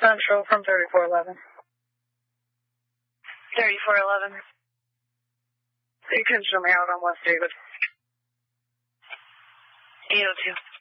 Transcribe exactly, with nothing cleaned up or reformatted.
Central from thirty-four eleven. thirty-four eleven. You can show me out on West David. eight oh two.